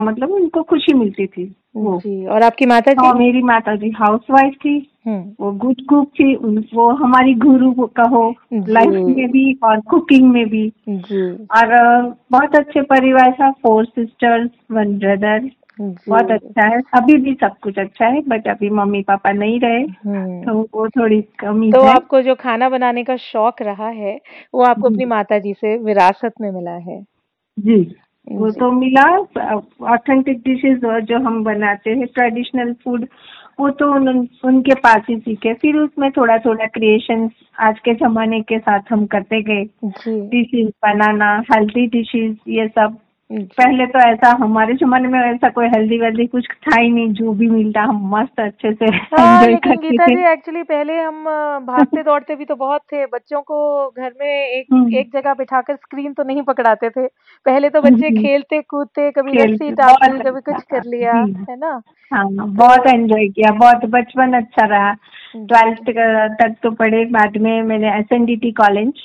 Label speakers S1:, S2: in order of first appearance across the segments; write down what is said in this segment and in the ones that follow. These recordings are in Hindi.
S1: मतलब उनको खुशी मिलती थी वो।
S2: जी, और आपकी माता जी?
S1: और मेरी माता जी हाउसवाइफ थी, वो गुड कुक थी, वो हमारी गुरु कहो लाइफ
S2: जी,
S1: में भी और कुकिंग में भी।
S2: जी,
S1: और बहुत अच्छे परिवार था, 4 सिस्टर्स 1 ब्रदर।
S2: जी।
S1: बहुत अच्छा है, अभी भी सब कुछ अच्छा है, बट अभी मम्मी पापा नहीं रहे
S2: हुँ।
S1: तो वो थोड़ी कमी
S2: तो
S1: है।
S2: आपको जो खाना बनाने का शौक रहा है, वो आपको
S1: जी
S2: अपनी माताजी से विरासत में मिला है।
S1: जी, वो
S2: जी,
S1: तो मिला। ऑथेंटिक डिशेस जो हम बनाते हैं ट्रेडिशनल फूड, वो तो उनके पास ही सीखे। फिर उसमें थोड़ा थोड़ा क्रिएशन आज के जमाने के साथ हम करते गए,
S2: जी,
S1: डिशेस बनाना, हेल्दी डिशेस, ये सब।
S2: जी।
S1: पहले तो ऐसा हमारे जमाने में ऐसा कोई हेल्दी वेल्दी कुछ था ही नहीं, जो भी मिलता हम मस्त अच्छे से
S2: हाँ,
S1: एंजॉय
S2: लेकिन
S1: करते
S2: गीता
S1: थे।
S2: जी एक्चुअली पहले हम भागते-दौड़ते भी तो बहुत थे। बच्चों को घर में एक
S1: हम्म,
S2: एक जगह बिठाकर स्क्रीन तो नहीं पकड़ाते थे। पहले तो बच्चे
S1: जी,
S2: खेलते-कूदते, कभी रस्सी
S1: खेलते
S2: टाँग ली,
S1: बहुत
S2: कभी
S1: अच्छा
S2: कुछ
S1: था
S2: कर लिया,
S1: जी।
S2: है ना?
S1: हाँ, बहुत
S2: तो
S1: एंजॉय किया, बहुत बचपन अच्छा रहा।
S2: जी,
S1: 12th तक तो पढ़े, बाद में मैंने एसएनडीटी कॉलेज,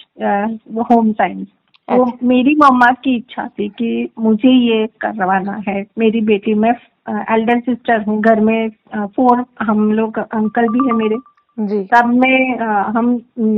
S1: होम साइंस। वो
S2: अच्छा,
S1: मेरी मम्मा की इच्छा थी कि मुझे ये करवाना है मेरी बेटी। मैं एल्डर सिस्टर हूँ घर में, 4 हम लोग, अंकल भी है मेरे।
S2: जी।
S1: सब में हम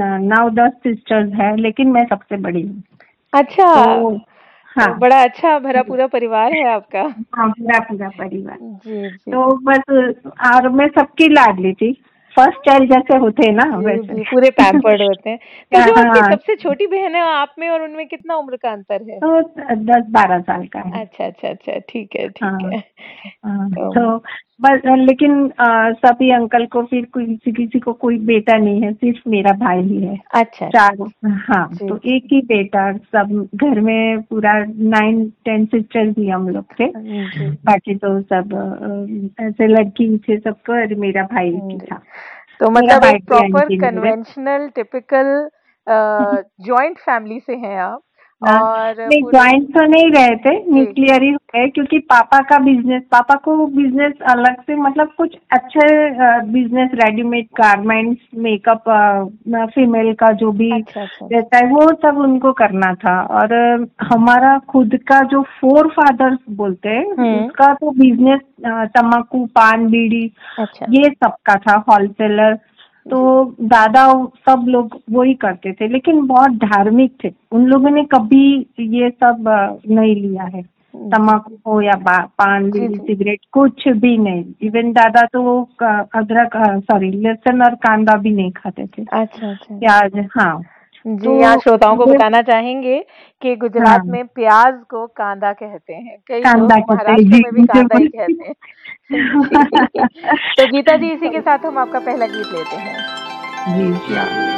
S1: 9-10 सिस्टर्स हैं, लेकिन मैं सबसे बड़ी हूँ।
S2: अच्छा,
S1: तो हाँ,
S2: तो बड़ा अच्छा भरा-पूरा परिवार है आपका।
S1: हाँ, पूरा पूरा परिवार।
S2: जी, जी।
S1: तो बस, और मैं सबकी लाडली थी, फर्स्ट चाइल्ड जैसे होते हैं ना
S2: जी,
S1: वैसे।
S2: जी, पूरे पैम्पर्ड होते हैं। तो जो आपकी
S1: हाँ,
S2: सबसे छोटी बहन है, आप में और उनमें कितना उम्र का अंतर है?
S1: तो 10-12 साल का है।
S2: अच्छा, अच्छा, अच्छा, ठीक है, ठीक
S1: हाँ,
S2: है।
S1: हाँ,
S2: तो
S1: तो बस, लेकिन सभी अंकल को फिर किसी किसी को कोई बेटा नहीं है, सिर्फ मेरा भाई ही है।
S2: अच्छा, अच्छा,
S1: 4, हाँ,
S2: जी,
S1: तो
S2: जी।
S1: एक ही बेटा। सब घर में पूरा 9-10 सिस्टर्स ही हम लोग थे।
S2: जी,
S1: बाकी तो सब ऐसे लड़की थे सबको, और मेरा भाई एक ही
S2: जी।
S1: था।
S2: तो
S1: मेरा
S2: मतलब
S1: भाई
S2: एक
S1: भी
S2: प्रॉपर
S1: इंजीनियर है।
S2: कन्वेंशनल टिपिकल जॉइंट फैमिली से हैं आप
S1: हाँ,
S2: और
S1: नहीं
S2: पूरे
S1: ज्वाइंट तो नहीं रहे थे,
S2: जी,
S1: न्यूक्लियर ही रहे, क्योंकि पापा को बिजनेस अलग से, मतलब कुछ अच्छे business, readymade garments, makeup, female का जो भी
S2: अच्छा, अच्छा, अच्छा।
S1: रहता है वो सब उनको करना था। और हमारा खुद का जो 4 फादर्स बोलते हैं,
S2: हुँ,
S1: उसका तो बिजनेस तम्बाकू, पान, बीड़ी,
S2: अच्छा,
S1: ये सबका था, होलसेलर। तो
S2: जी,
S1: दादा सब लोग वही करते थे, लेकिन बहुत धार्मिक थे। उन लोगों ने कभी ये सब नहीं लिया है,
S2: जी,
S1: तम्बाकू हो या पान,
S2: जी,
S1: बीड़ी,
S2: जी।
S1: सिगरेट, कुछ भी नहीं। इवन दादा तो वो अदरक, सॉरी, लहसुन और कांदा भी नहीं खाते थे,
S2: अच्छा, अच्छा।
S1: प्याज। हाँ,
S2: जी,
S1: तो
S2: यहाँ श्रोताओं को
S1: ये,
S2: बताना चाहेंगे कि गुजरात
S1: हाँ,
S2: में प्याज़ को कांदा कहते हैं। कई लोग
S1: कांदा कहते हैं
S2: महाराष्ट्र
S1: जी,
S2: में भी
S1: मुझे
S2: कांदा ही कहते हैं। जी, तो गीता जी इसी के साथ हम आपका पहला गीत लेते हैं।
S1: जी, श्योर।